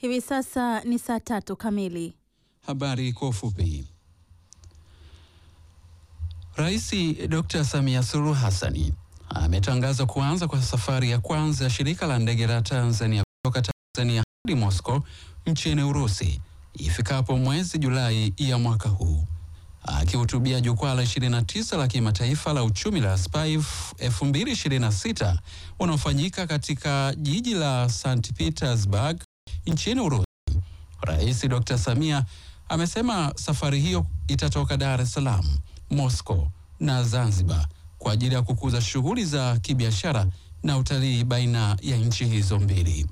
Hivi sasa ni saa 3 kamili. Habari kwa ufupi. Rais Dr. Samia Suluhu Hassan ametangaza kuanza kwa safari ya kwanza ya shirika la ndege la Tanzania kutoka Tanzania hadi Moscow nchini Urusi ifikapo mwezi Julai ya mwaka huu. Akihutubia jukwaa la 29 la kimataifa la uchumi la SPIEF 2026 unaofanyika katika jiji la St. Petersburg nchini Urusi, Rais Dr. Samia amesema safari hiyo itatoka Dar es Salaam, Moscow na Zanzibar kwa ajili ya kukuza shughuli za kibiashara na utalii baina ya nchi hizo mbili.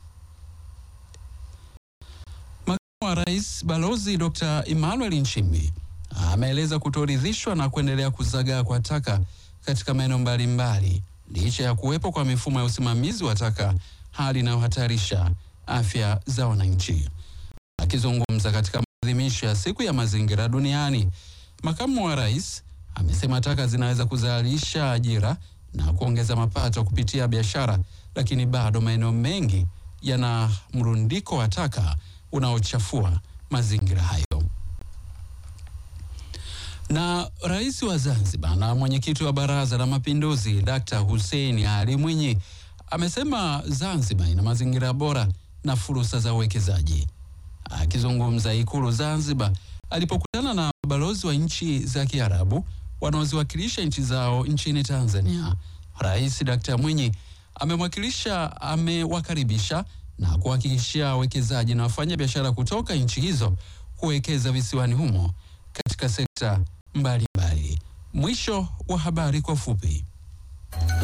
Makamu wa Rais Balozi Dr. Emmanuel Nchimbi ameeleza kutoridhishwa na kuendelea kuzagaa kwa taka katika maeneo mbalimbali licha ya kuwepo kwa mifumo ya usimamizi wa taka, hali inayohatarisha afya za wananchi. Akizungumza katika maadhimisho ya siku ya mazingira duniani, makamu wa rais amesema taka zinaweza kuzalisha ajira na kuongeza mapato kupitia biashara, lakini bado maeneo mengi yana mrundiko wa taka unaochafua mazingira hayo. Na rais wa Zanzibar na mwenyekiti wa Baraza la Mapinduzi Dr. Hussein Ali Mwinyi amesema Zanzibar ina mazingira bora na fursa za uwekezaji. Akizungumza Ikulu Zanzibar alipokutana na balozi wa nchi za Kiarabu wanaoziwakilisha nchi zao nchini Tanzania, Rais Dr. Mwinyi amewakaribisha na kuhakikishia wawekezaji na wafanya biashara kutoka nchi hizo kuwekeza visiwani humo katika sekta mbalimbali. Mwisho wa habari kwa fupi.